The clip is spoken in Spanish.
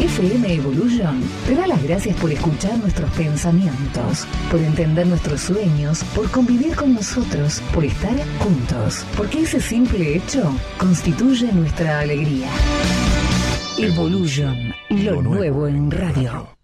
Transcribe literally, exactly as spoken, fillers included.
F M Evolution te da las gracias por escuchar nuestros pensamientos, por entender nuestros sueños, por convivir con nosotros, por estar juntos, porque ese simple hecho constituye nuestra alegría. Evolution, lo nuevo en radio.